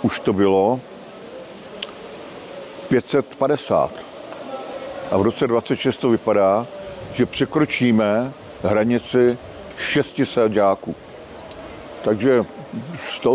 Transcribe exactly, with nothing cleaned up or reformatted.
už to bylo pět set padesát. A v roce dvacet šest to vypadá, že překročíme hranici šest set žáků. Takže